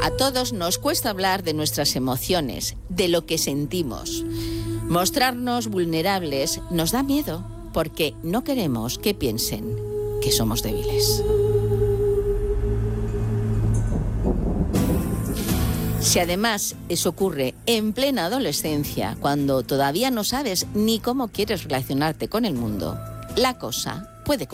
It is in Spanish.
A todos nos cuesta hablar de nuestras emociones, de lo que sentimos. Mostrarnos vulnerables nos da miedo porque no queremos que piensen que somos débiles. Si además eso ocurre en plena adolescencia, cuando todavía no sabes ni cómo quieres relacionarte con el mundo, la cosa puede